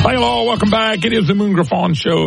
Hello, welcome back. It is the Moon Griffon Show,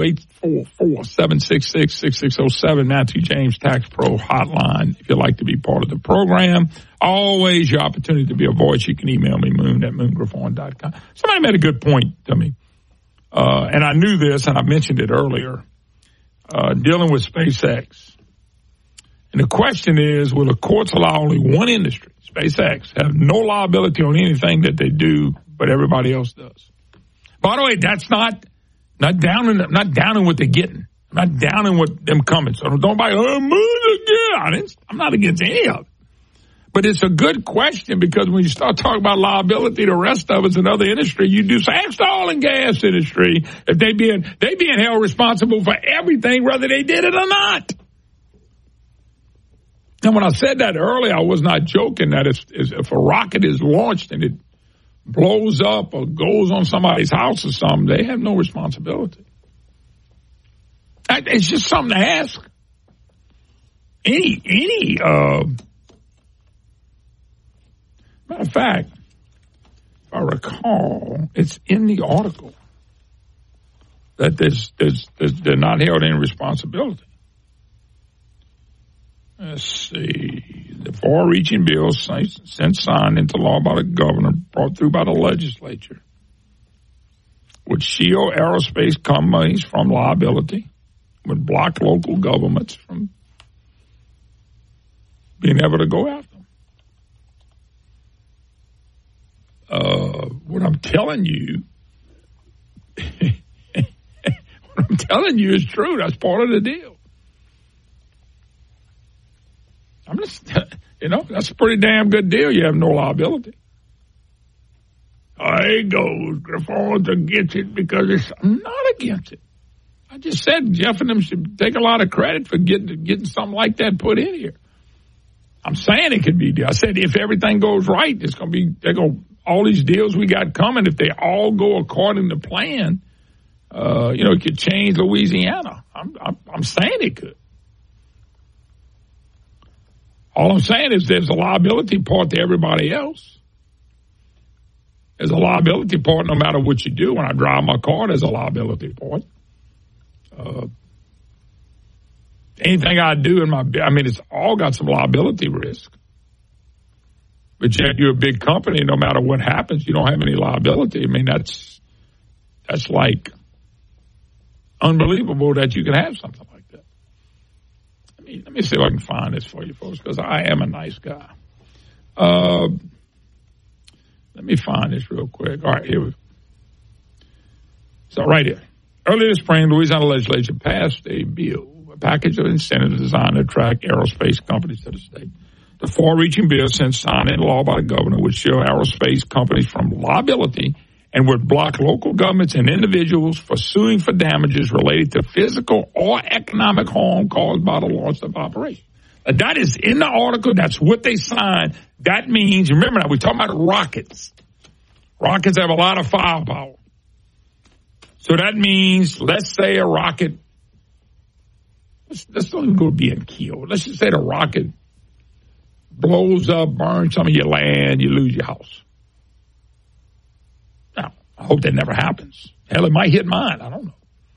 844-766-6607, Matthew James Tax Pro Hotline. If you'd like to be part of the program, always your opportunity to be a voice. You can email me, moon@moongriffon.com. Somebody made a good point to me, and I knew this, and I mentioned it earlier, dealing with SpaceX. And the question is, will the courts allow only one industry, SpaceX, have no liability on anything that they do, but everybody else does? By the way, that's not downing what they're getting. I'm not downing what them coming. So don't buy, I'm not against any of it. But it's a good question because when you start talking about liability, the rest of us in other industry, you do say, ask the oil and gas industry if they being held responsible for everything, whether they did it or not. And when I said that earlier, I was not joking that if a rocket is launched and it blows up or goes on somebody's house or something, they have no responsibility. It's just something to ask. Matter of fact, if I recall, it's in the article that they're not held any responsibility. Let's see. The far-reaching bill since signed into law by the governor, brought through by the legislature, would shield aerospace companies from liability, would block local governments from being able to go after them. What I'm telling you is true. That's part of the deal. I'm just, that's a pretty damn good deal. You have no liability. There goes Griffon's against it because I'm not against it. I just said Jeff and them should take a lot of credit for getting something like that put in here. I'm saying it could be. I said if everything goes right, it's going to be. All these deals we got coming. If they all go according to plan, it could change Louisiana. I'm saying it could. All I'm saying is there's a liability part to everybody else. There's a liability part no matter what you do. When I drive my car, there's a liability part. Anything I do it's all got some liability risk. But yet you're a big company, no matter what happens, you don't have any liability. That's like unbelievable that you can have something like that. Let me see if I can find this for you folks, because I am a nice guy. Let me find this real quick. All right, here we go. So right here. Earlier this spring, Louisiana legislature passed a package of incentives designed to attract aerospace companies to the state. The far-reaching bill, since signed into law by the governor, would shield aerospace companies from liability and would block local governments and individuals from suing for damages related to physical or economic harm caused by the launch of operations. That is in the article. That's what they signed. That means, remember now, we're talking about rockets. Rockets have a lot of firepower. So that means, let's say a rocket, let's don't even go being killed. Let's just say the rocket blows up, burns some of your land, you lose your house. Now, I hope that never happens. Hell, it might hit mine. I don't know.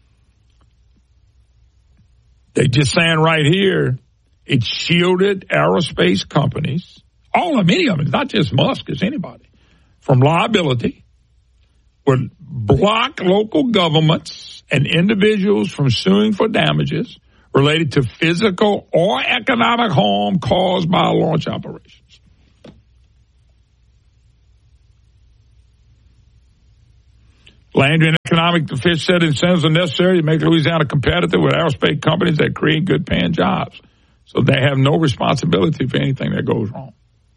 They're just saying right here, it shielded aerospace companies, all of many of them, not just Musk, it's anybody, from liability, would block local governments and individuals from suing for damages related to physical or economic harm caused by launch operations. Land and economic defense set incentives are necessary to make Louisiana competitive with aerospace companies that create good-paying jobs. So they have no responsibility for anything that goes wrong.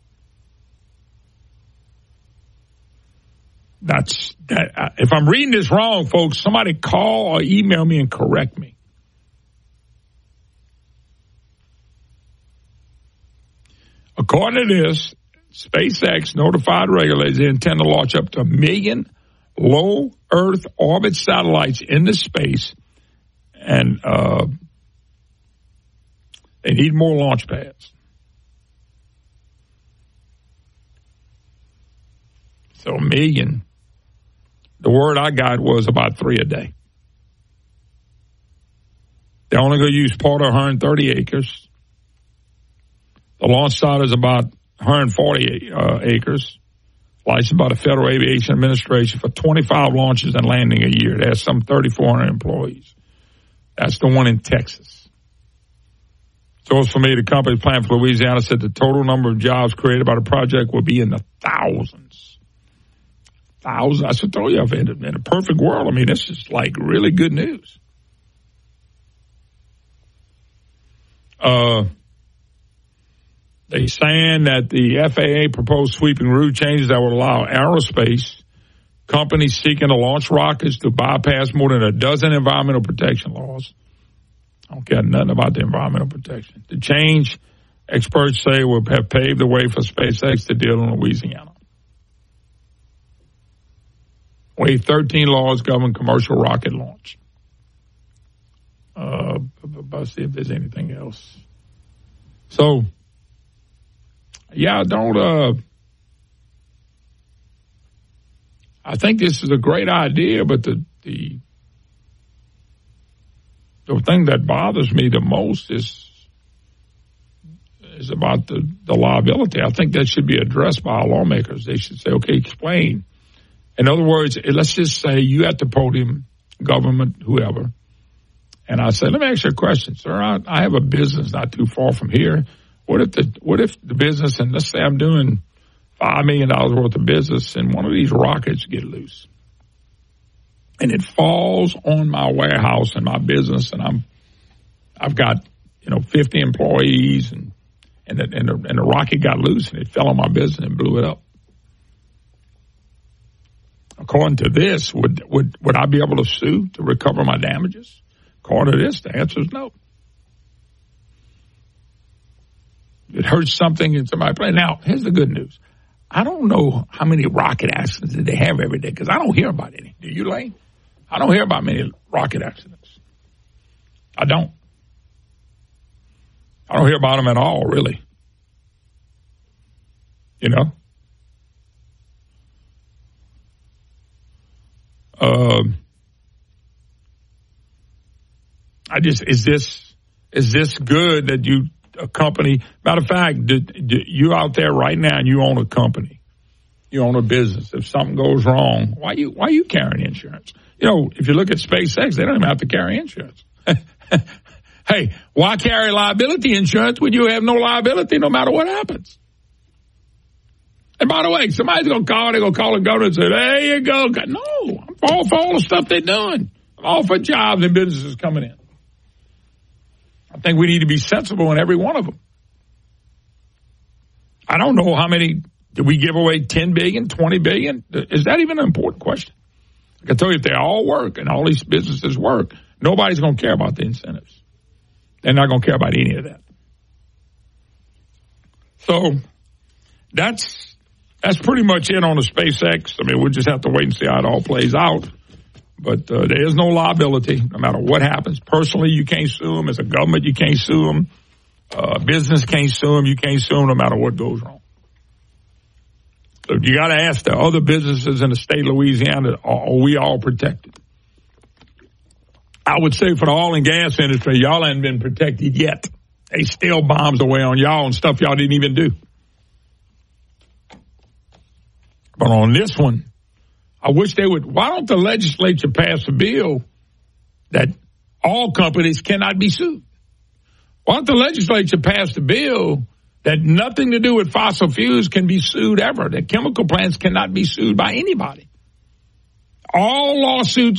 That's that. If I'm reading this wrong, folks, somebody call or email me and correct me. According to this, SpaceX notified regulators they intend to launch up to 1 million low Earth orbit satellites into space, and they need more launch pads. So 1 million The word I got was about 3 a day. They're only going to use part of 130 acres. The launch site is about 140 acres, licensed by the Federal Aviation Administration for 25 launches and landing a year. It has some 3,400 employees. That's the one in Texas. Source for me, the company plan for Louisiana said the total number of jobs created by the project will be in the thousands. Thousands. I should tell you, in a perfect world, I mean, this is like really good news. They're saying that the FAA proposed sweeping rule changes that would allow aerospace companies seeking to launch rockets to bypass more than a dozen environmental protection laws. I don't care nothing about the environmental protection. The change, experts say, will have paved the way for SpaceX to deal in Louisiana. Wave 13 laws govern commercial rocket launch. Let's see if there's anything else. So, yeah, I think this is a great idea, but the thing that bothers me the most is about the liability. I think that should be addressed by our lawmakers. They should say, okay, explain. In other words, let's just say you at the podium, government, whoever, and I say, let me ask you a question, sir. I have a business not too far from here. What if the business, and let's say I'm doing $5 million worth of business, and one of these rockets get loose, and it falls on my warehouse and my business, and I've got 50 employees, and the rocket got loose and it fell on my business and blew it up. According to this, would I be able to sue to recover my damages? According to this, the answer is no. It hurts something in somebody's plane. Now, here's the good news. I don't know how many rocket accidents that they have every day because I don't hear about any. Do you, Lane? I don't hear about many rocket accidents. I don't. I don't hear about them at all, really. Is this good that a company, matter of fact, you out there right now and you own a company, you own a business. If something goes wrong, why you carrying insurance? If you look at SpaceX, they don't even have to carry insurance. Hey, why carry liability insurance when you have no liability no matter what happens? And by the way, somebody's going to call, they're going to call the government and say, there you go. No, I'm all for all the stuff they're doing. I'm all for jobs and businesses coming in. I think we need to be sensible in every one of them. I don't know how many, did we give away 10 billion, 20 billion? Is that even an important question? I can tell you if they all work and all these businesses work, nobody's going to care about the incentives. They're not going to care about any of that. So that's pretty much it on the SpaceX. I mean, we'll just have to wait and see how it all plays out. But there is no liability, no matter what happens. Personally, you can't sue them. As a government, you can't sue them. Business can't sue them. You can't sue them no matter what goes wrong. So you got to ask the other businesses in the state of Louisiana, are we all protected? I would say for the oil and gas industry, y'all haven't been protected yet. They still bombs away on y'all and stuff y'all didn't even do. But on this one, I wish they would. Why don't the legislature pass a bill that all companies cannot be sued? Why don't the legislature pass a bill that nothing to do with fossil fuels can be sued ever, that chemical plants cannot be sued by anybody? All lawsuits